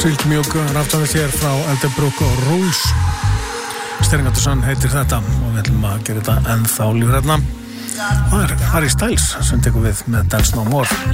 Silk Mjúk raftaði þér frá Elderbrook og Rules. Staring at the Sun heitir þetta og við ætlum að gera þetta ennþá lífrænna. Það Harry Styles sem tekur við með Dance No More.